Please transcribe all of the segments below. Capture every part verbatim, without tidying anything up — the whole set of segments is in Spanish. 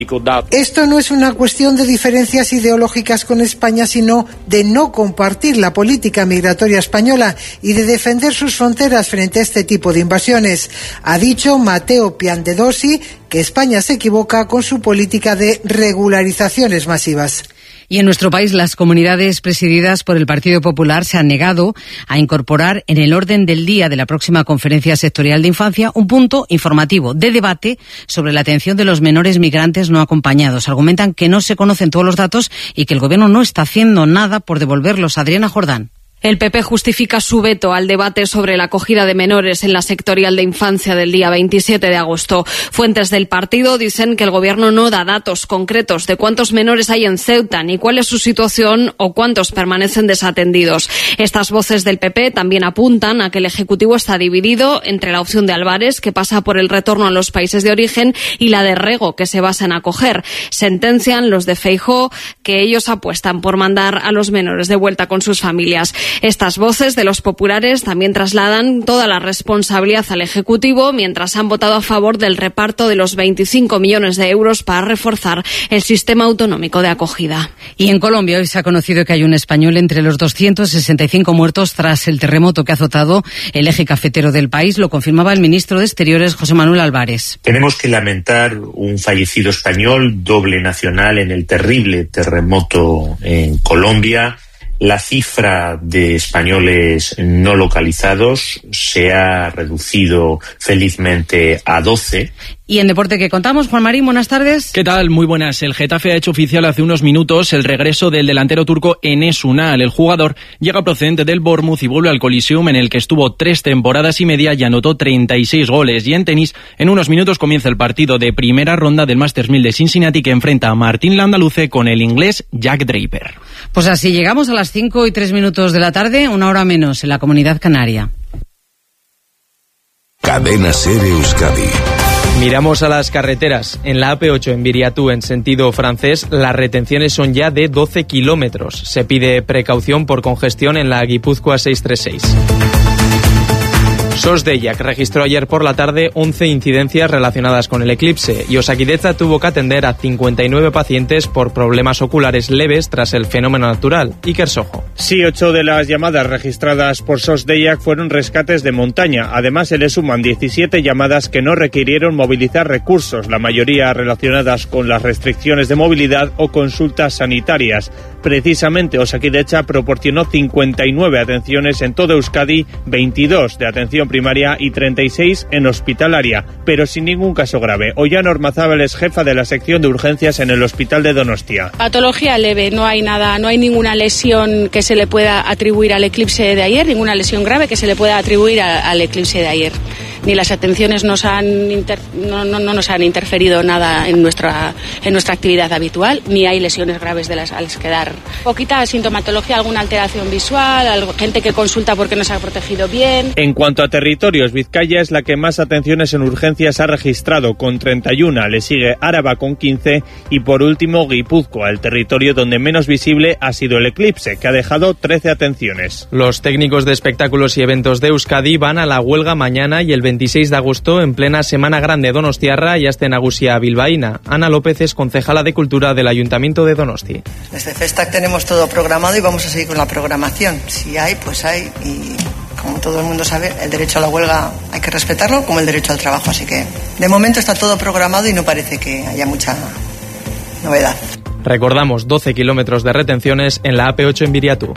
Esto no es una cuestión de diferencias ideológicas con España, sino de no compartir la política migratoria española y de defender sus fronteras frente a este tipo de invasiones. Ha dicho Matteo Piantedosi que España se equivoca con su política de regularizaciones masivas. Y en nuestro país, las comunidades presididas por el Partido Popular se han negado a incorporar en el orden del día de la próxima Conferencia Sectorial de Infancia un punto informativo de debate sobre la atención de los menores migrantes no acompañados. Argumentan que no se conocen todos los datos y que el Gobierno no está haciendo nada por devolverlos. Adriana Jordán. El P P justifica su veto al debate sobre la acogida de menores en la sectorial de infancia del día veintisiete de agosto. Fuentes del partido dicen que el Gobierno no da datos concretos de cuántos menores hay en Ceuta, ni cuál es su situación o cuántos permanecen desatendidos. Estas voces del P P también apuntan a que el Ejecutivo está dividido entre la opción de Álvarez, que pasa por el retorno a los países de origen, y la de Rego, que se basa en acoger. Sentencian los de Feijóo que ellos apuestan por mandar a los menores de vuelta con sus familias. Estas voces de los populares también trasladan toda la responsabilidad al Ejecutivo, mientras han votado a favor del reparto de los veinticinco millones de euros para reforzar el sistema autonómico de acogida. Y en Colombia hoy se ha conocido que hay un español entre los doscientos sesenta y cinco muertos tras el terremoto que ha azotado el eje cafetero del país. Lo confirmaba el ministro de Exteriores, José Manuel Álvarez. Tenemos que lamentar un fallecido español, doble nacional, en el terrible terremoto en Colombia. La cifra de españoles no localizados se ha reducido felizmente a doce. Y en deporte que contamos, Juan Marín, buenas tardes. ¿Qué tal? Muy buenas. El Getafe ha hecho oficial hace unos minutos el regreso del delantero turco Enes Ünal. El jugador llega procedente del Bournemouth y vuelve al Coliseum, en el que estuvo tres temporadas y media y anotó treinta y seis goles. Y en tenis, en unos minutos comienza el partido de primera ronda del Masters mil de Cincinnati, que enfrenta a Martín Landaluce con el inglés Jack Draper. Pues así llegamos a las cinco y tres minutos de la tarde, una hora menos en la Comunidad Canaria. Cadena SER Euskadi. Miramos a las carreteras. En la A P ocho en Viriatú, en sentido francés, las retenciones son ya de doce kilómetros. Se pide precaución por congestión en la Guipúzcoa seiscientos treinta y seis. Sos Deiak registró ayer por la tarde once incidencias relacionadas con el eclipse y Osakidetza tuvo que atender a cincuenta y nueve pacientes por problemas oculares leves tras el fenómeno natural. Iker Sojo. Sí, ocho de las llamadas registradas por Sos Deiak fueron rescates de montaña. Además, se le suman diecisiete llamadas que no requirieron movilizar recursos, la mayoría relacionadas con las restricciones de movilidad o consultas sanitarias. Precisamente, Osakidetza proporcionó cincuenta y nueve atenciones en todo Euskadi, veintidós de atención primaria y treinta y seis en hospitalaria, pero sin ningún caso grave. Ollane Ormazábal es jefa de la sección de urgencias en el Hospital de Donostia. Patología leve, no hay nada, no hay ninguna lesión que se le pueda atribuir al eclipse de ayer, ninguna lesión grave que se le pueda atribuir a, al eclipse de ayer. Ni las atenciones nos han inter, no, no, no nos han interferido nada en nuestra en nuestra actividad habitual, ni hay lesiones graves de las, a las que dar. Poquita sintomatología, alguna alteración visual, algo, gente que consulta porque no se ha protegido bien. En cuanto a territorios, Vizcaya es la que más atenciones en urgencias ha registrado, con treinta y uno, le sigue Áraba con quince y por último Guipúzcoa, el territorio donde menos visible ha sido el eclipse, que ha dejado trece atenciones. Los técnicos de espectáculos y eventos de Euskadi van a la huelga mañana y el veintiséis de agosto en plena Semana Grande Donostiarra y hasta en Nagusia bilbaína. Ana López es concejala de Cultura del Ayuntamiento de Donosti. Desde Festac tenemos todo programado y vamos a seguir con la programación. Si hay, pues hay, y como todo el mundo sabe, el derecho a la huelga hay que respetarlo, como el derecho al trabajo. Así que de momento está todo programado y no parece que haya mucha novedad. Recordamos, doce kilómetros de retenciones en la A P ocho en Viriatú.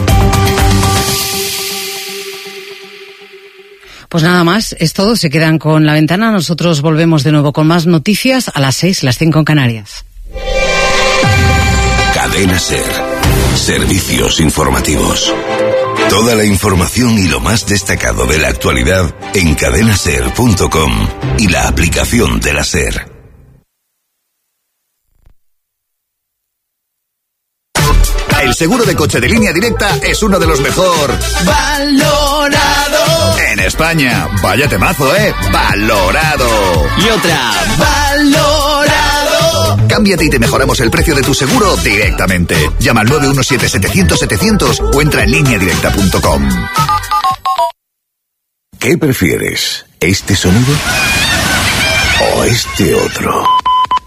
Pues nada más, es todo. Se quedan con La Ventana. Nosotros volvemos de nuevo con más noticias a las seis, las cinco en Canarias. Cadena SER. Servicios informativos. Toda la información y lo más destacado de la actualidad en cadena ser punto com y la aplicación de la SER. El seguro de coche de Línea Directa es uno de los mejor valorado en España. Vaya temazo, ¿eh? Valorado. Y otra, valorado. Cámbiate y te mejoramos el precio de tu seguro directamente. Llama al nueve uno siete setecientos setecientos o entra en línea directa punto com. ¿Qué prefieres? ¿Este sonido o este otro?